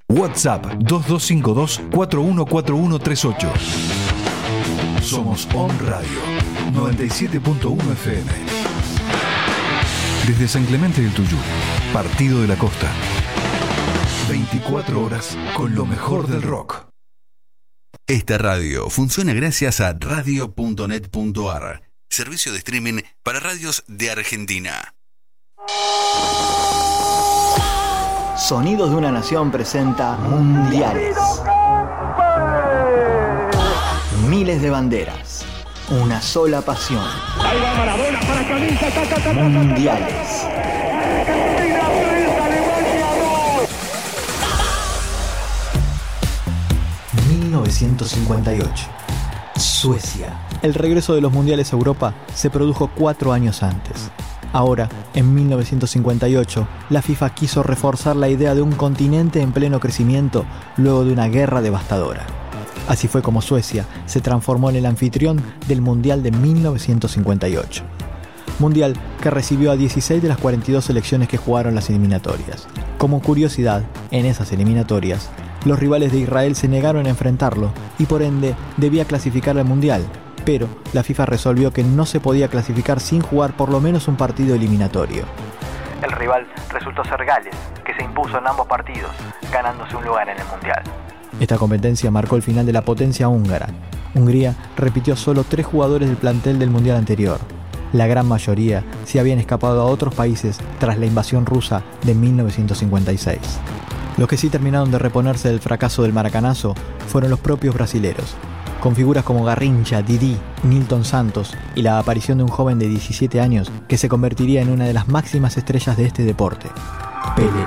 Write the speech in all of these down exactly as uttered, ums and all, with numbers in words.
WhatsApp dos dos cinco dos, cuatro uno cuatro uno tres ocho. Somos On Radio noventa y siete punto uno F M. Desde San Clemente del Tuyú, Partido de la Costa. veinticuatro horas con lo mejor del rock. Esta radio funciona gracias a radio punto net punto a r, servicio de streaming para radios de Argentina. Sonidos de una Nación presenta Mundiales. Miles de banderas, una sola pasión. Mundiales. mil novecientos cincuenta y ocho. Suecia. El regreso de los mundiales a Europa se produjo cuatro años antes. Ahora, en mil novecientos cincuenta y ocho, la FIFA quiso reforzar la idea de un continente en pleno crecimiento luego de una guerra devastadora. Así fue como Suecia se transformó en el anfitrión del Mundial de mil novecientos cincuenta y ocho. Mundial que recibió a dieciséis de las cuarenta y dos selecciones que jugaron las eliminatorias. Como curiosidad, en esas eliminatorias, los rivales de Israel se negaron a enfrentarlo y por ende debía clasificar al Mundial, pero la FIFA resolvió que no se podía clasificar sin jugar por lo menos un partido eliminatorio. El rival resultó ser Gales, que se impuso en ambos partidos, ganándose un lugar en el Mundial. Esta competencia marcó el final de la potencia húngara. Hungría repitió solo tres jugadores del plantel del Mundial anterior. La gran mayoría se habían escapado a otros países tras la invasión rusa de mil novecientos cincuenta y seis. Los que sí terminaron de reponerse del fracaso del maracanazo fueron los propios brasileros, con figuras como Garrincha, Didi, Nilton Santos y la aparición de un joven de diecisiete años que se convertiría en una de las máximas estrellas de este deporte, Pelé.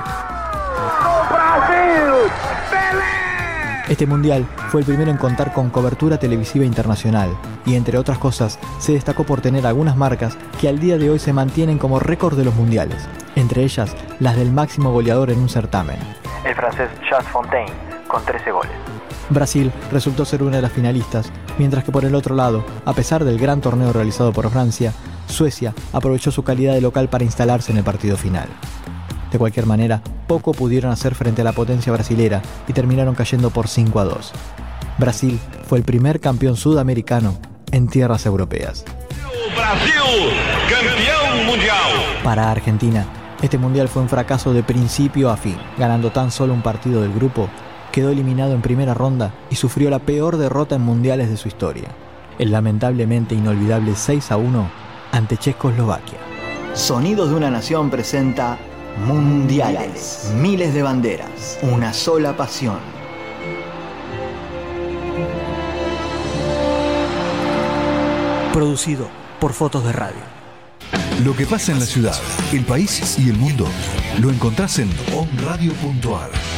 Este mundial fue el primero en contar con cobertura televisiva internacional y, entre otras cosas, se destacó por tener algunas marcas que al día de hoy se mantienen como récord de los mundiales, entre ellas las del máximo goleador en un certamen, el francés Jules Fontaine, con trece goles. Brasil resultó ser una de las finalistas, mientras que por el otro lado, a pesar del gran torneo realizado por Francia, Suecia aprovechó su calidad de local para instalarse en el partido final. De cualquier manera, poco pudieron hacer frente a la potencia brasilera y terminaron cayendo por cinco a dos. Brasil fue el primer campeón sudamericano en tierras europeas. Brasil, campeón mundial. Para Argentina, este mundial fue un fracaso de principio a fin. Ganando tan solo un partido del grupo, quedó eliminado en primera ronda y sufrió la peor derrota en mundiales de su historia, el lamentablemente inolvidable seis a uno ante Checoslovaquia. Sonidos de una Nación presenta Mundiales. Miles de banderas, una sola pasión. Producido por Fotos de Radio. Lo que pasa en la ciudad, el país y el mundo lo encontrás en on radio punto a r.